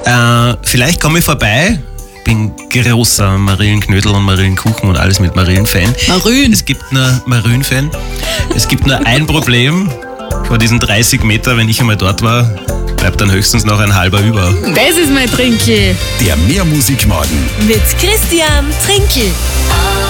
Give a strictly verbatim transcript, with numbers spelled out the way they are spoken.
Äh, vielleicht komme ich vorbei. Bin großer Marillenknödel und Marillenkuchen und alles mit Marillen-Fan. Marien. Es gibt nur Marillen-Fan. Es gibt nur ein Problem. Vor diesen dreißig Meter, wenn ich einmal dort war, bleibt dann höchstens noch ein halber über. Das ist mein Trinkel. Der Mehrmusikmorgen. Mit Christian Trinkel.